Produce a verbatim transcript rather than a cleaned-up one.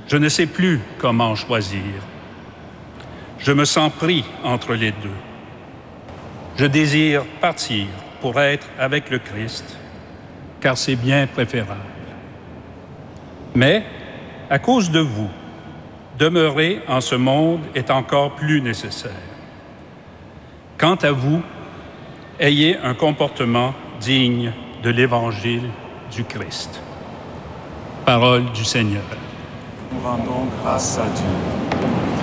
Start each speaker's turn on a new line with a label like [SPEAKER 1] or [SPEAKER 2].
[SPEAKER 1] Je ne sais plus comment choisir. Je me sens pris entre les deux. Je désire partir pour être avec le Christ, car c'est bien préférable. Mais, à cause de vous, demeurer en ce monde est encore plus nécessaire. Quant à vous, ayez un comportement digne de l'Évangile du Christ. Parole du Seigneur.
[SPEAKER 2] Nous rendons grâce à Dieu.